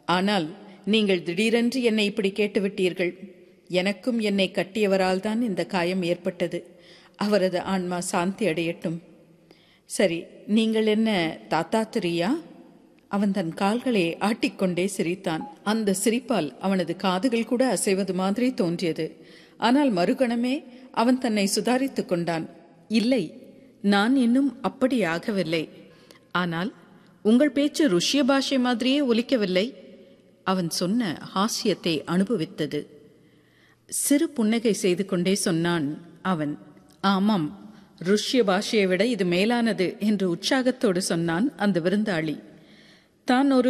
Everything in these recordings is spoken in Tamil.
ஆனால் நீங்கள் திடீரென்று என்னை இப்படி கேட்டுவிட்டீர்கள். எனக்கும் என்னை கட்டியவரால் தான் இந்த காயம் ஏற்பட்டது. அவரது ஆன்மா சாந்தி அடையட்டும். சரி, நீங்கள் என்ன தாத்தாத்திரியா? அவன் தன் கால்களை ஆட்டிக்கொண்டே சிரித்தான். அந்த சிரிப்பால் அவனது காதுகள் கூட அசைவது மாதிரி தோன்றியது. ஆனால் மறுகணமே அவன் தன்னை சுதாரித்துக் கொண்டான். இல்லை, நான் இன்னும் அப்படி ஆகவில்லை. ஆனால் உங்கள் பேச்சு ருஷ்ய பாஷை மாதிரியே ஒலிக்கவில்லை. அவன் சொன்ன ஹாஸ்யத்தை அனுபவித்தது. சிறு புன்னகை செய்து கொண்டே சொன்னான் அவன். ஆமாம், ருஷ்ய பாஷையை விட இது மேலானது என்று உற்சாகத்தோடு சொன்னான் அந்த விருந்தாளி. தான் ஒரு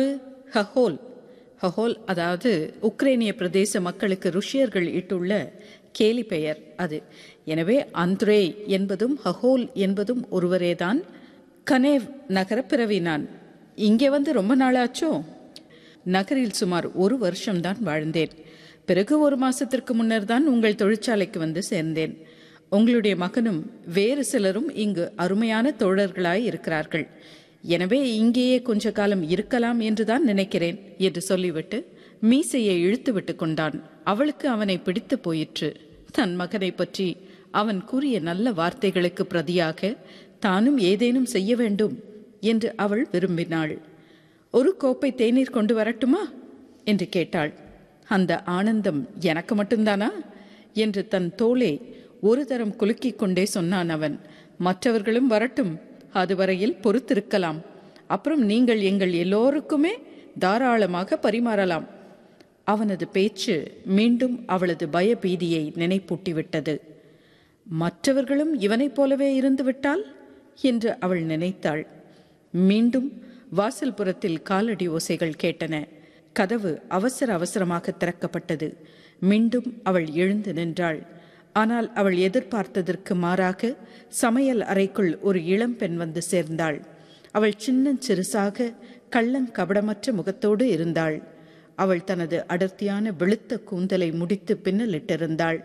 ஹஹோல், அதாவது உக்ரைனிய பிரதேச மக்களுக்கு ருஷ்யர்கள் இட்டுள்ள கேலி பெயர் அது. எனவே அந்த்ரே என்பதும் ஹஹோல் என்பதும் ஒருவரேதான். கனேவ் நகர பிறவி நான். இங்கே வந்து ரொம்ப நாளாச்சோ? நகரில் சுமார் 1 வருஷம்தான் வாழ்ந்தேன். பிறகு 1 மாசத்திற்கு முன்னர் தான் உங்கள் தொழிற்சாலைக்கு வந்து சேர்ந்தேன். உங்களுடைய மகனும் வேறு சிலரும் இங்கு அருமையான தோழர்களாய் இருக்கிறார்கள். எனவே இங்கேயே கொஞ்ச காலம் இருக்கலாம் என்றுதான் நினைக்கிறேன் என்று சொல்லிவிட்டு மீசையை இழுத்து விட்டு கொண்டான். அவளுக்கு அவனை பிடித்து போயிற்று. தன் மகனை பற்றி அவன் கூறிய நல்ல வார்த்தைகளுக்கு பிரதியாக தானும் ஏதேனும் செய்ய வேண்டும் என்று அவள் விரும்பினாள். ஒரு கோப்பை தேநீர் கொண்டு வரட்டுமா என்று கேட்டாள். அந்த ஆனந்தம் எனக்கு மட்டும்தானா என்று தன் தோளை ஒரு தரம் குலுக்கிக் கொண்டே சொன்னான் அவன். மற்றவர்களும் வரட்டும், அதுவரையில் பொறுத்திருக்கலாம். அப்புறம் நீங்கள் எங்கள் எல்லோருக்குமே தாராளமாக பரிமாறலாம். அவனது பேச்சு மீண்டும் அவளது பயபீதியை நினைப்பூட்டிவிட்டது. மற்றவர்களும் இவனைப் போலவே இருந்து விட்டால் என்று அவள் நினைத்தாள். மீண்டும் வாசல் புறத்தில் காலடி ஓசைகள் கேட்டன. கதவு அவசர அவசரமாக திறக்கப்பட்டது. மீண்டும் அவள் எழுந்து நின்றாள். ஆனால் அவள் எதிர்பார்த்ததற்கு மாறாக சமையல் அறைக்குள் ஒரு இளம்பெண் வந்து சேர்ந்தாள். அவள் சின்னஞ்சிறுசாக கள்ளங்கபடமற்ற முகத்தோடு இருந்தாள். அவள் தனது அடர்த்தியான வெளுத்த கூந்தலை முடித்து பின்னலிட்டிருந்தாள்.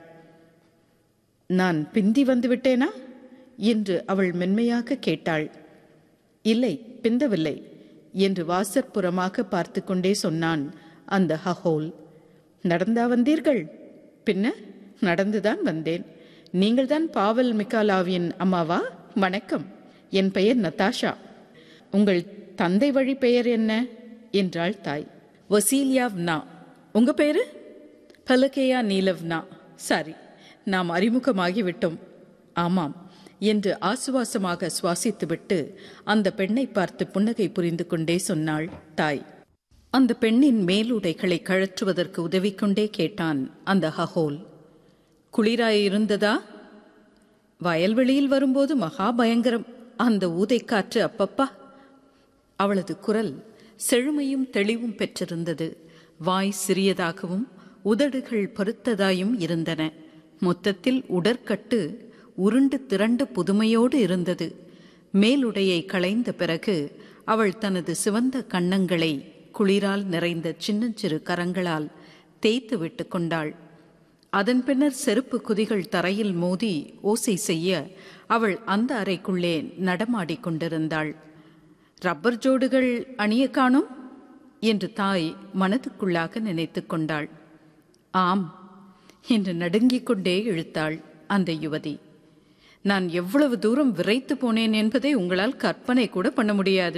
நான் பிந்தி வந்து விட்டேனா என்று அவள் மென்மையாக கேட்டாள். இல்லை, பிந்தவில்லை என்று வாசற்புறமாக பார்த்து கொண்டே சொன்னான் அந்த ஹஹோல். நடந்தா வந்தீர்கள்? பின்ன நடந்துதான் வந்தேன். நீங்கள்தான் பாவல் மிகாலாவின் அம்மாவா? வணக்கம், என் பெயர் நதாஷா. உங்கள் தந்தை வழி பெயர் என்ன என்றாள் தாய். வசீலியாவ்னா. உங்க பேரு? பலகேயா நீலவ்னா. சரி, நாம் அறிமுகமாகிவிட்டோம். ஆமாம் என்று ஆசுவாசமாக சுவாசித்துவிட்டு அந்த பெண்ணை பார்த்து புன்னகை புரிந்து கொண்டே சொன்னாள் தாய். அந்த பெண்ணின் மேலுடைகளை கழற்றுவதற்கு உதவி கொண்டே கேட்டான் அந்த ஹஹோல். குளிராயிருந்ததா? வயல்வெளியில் வரும்போது மகா பயங்கரம். அந்த ஊதைக்காற்று அப்பப்பா! அவளது குரல் செழுமையும் தெளிவும் பெற்றிருந்தது. வாய் சிறியதாகவும் உதடுகள் பருத்ததாயும் இருந்தன. மொத்தத்தில் உடற்கட்டு உருண்டு திரண்ட புதுமையோடு இருந்தது. மேலுடையை களைந்த பிறகு அவள் தனது சிவந்த கன்னங்களை குளிரால் நிறைந்த சின்னஞ்சிறு கரங்களால் தேய்த்து விட்டு கொண்டாள். அதன் பின்னர் செருப்பு குதிகள் தரையில் மோதி ஓசை செய்ய அவள் அந்த அறைக்குள்ளே நடமாடிக் கொண்டிருந்தாள். ரப்பர் ஜோடுகள் அணிய காணோம் என்று தாய் மனதுக்குள்ளாக நினைத்து கொண்டாள். ஆம் என்று நடுங்கிக் கொண்டே இழுத்தாள் அந்த யுவதி. நான் எவ்வளவு தூரம் விரைத்து போனேன் என்பதை உங்களால் கற்பனை கூட பண்ண முடியாது.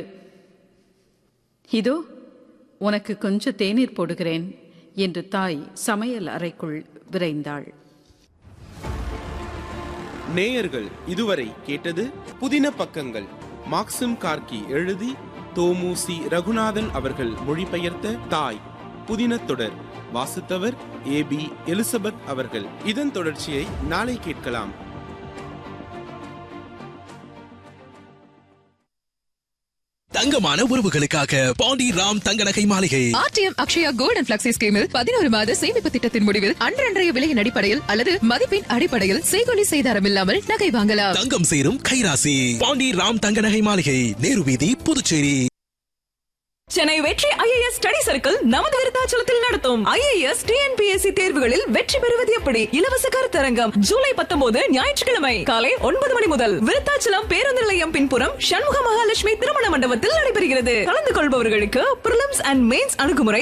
இதோ உனக்கு கொஞ்சம் தேநீர் போடுகிறேன் என்று தாய் சமையல் அறைக்குள் விரைந்தாள். நேயர்கள் இதுவரை கேட்டது புதின பக்கங்கள். மாக்சிம் கார்கி எழுதி தோமுசி ரகுநாதன் அவர்கள் மொழிபெயர்த்த தாய் புதின தொடர். வாசித்தவர் ஏபி எலிசபெத் அவர்கள். இதன் தொடர்ச்சியை நாளை கேட்கலாம். தங்கமான உறவுகளுக்காக பாண்டி ராம் தங்க நகை மாளிகை. RTM Akshaya gold and flexi ஸ்கீமில் 11 மாத சேமிப்பு திட்டத்தின் முடிவில் அன்றைய விலையின் அடிப்படையில் அல்லது மதிப்பின் அடிப்படையில் செய்கூலி செய்தாரம் இல்லாமல் நகை வாங்கலாம். தங்கம் சேரும் கைராசி. பாண்டி ராம் தங்க நகை மாளிகை, நேரு வீதி, புதுச்சேரி. சென்னை வெற்றி ஐஏஎஸ் ஸ்டடி சர்க்கிள் நமது விருத்தாச்சலத்தில் நடத்தும் ஐஏஎஸ் டிஎன்பிஎஸ்சி தேர்வுகளில் வெற்றி பெறுவது எப்படி இலவச கருத்தரங்கம் ஜூலை 19 ஞாயிற்றுக்கிழமை காலை 9 மணி முதல் விருத்தாச்சலம் பேருந்து நிலையம் பின்புறம் சண்முக மகாலட்சுமி திருமண மண்டபத்தில் நடைபெறுகிறது. கலந்து கொள்பவர்களுக்கு பிரிலிம்ஸ் அண்ட் மெயின்ஸ் அணுகுமுறை